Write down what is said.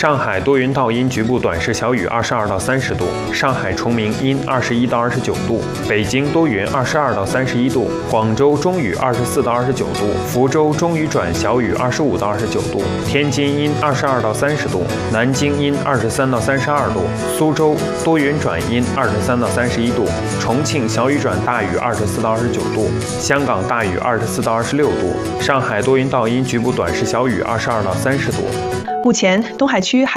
上海多云到阴，局部短时小雨，22到30度；上海崇明阴，21到29度；北京多云，22到31度；广州中雨，24到29度；福州中雨转小雨，25到29度；天津阴，22到30度；南京阴，23到32度；苏州多云转阴，23到31度；重庆小雨转大雨，24到29度；香港大雨，24到26度；上海多云到阴，局部短时小雨，22到30度。 目前东海区海